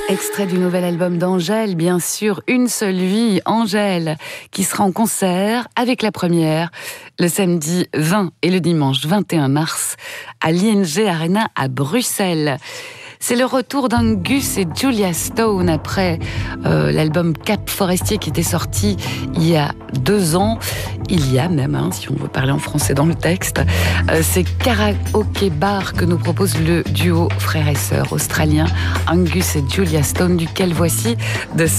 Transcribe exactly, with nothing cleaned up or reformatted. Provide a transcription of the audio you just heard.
Extrait du nouvel album d'Angèle, bien sûr, Une seule vie, Angèle, qui sera en concert avec la première le samedi vingt et le dimanche vingt et un mars à l'I N G Arena à Bruxelles. C'est le retour d'Angus et Julia Stone après euh, l'album Cap Forestier qui était sorti il y a deux ans. Il y a même, hein, si on veut parler en français dans le texte, euh, c'est Karaoke Bar que nous propose le duo frère et sœur australien Angus et Julia Stone, duquel voici de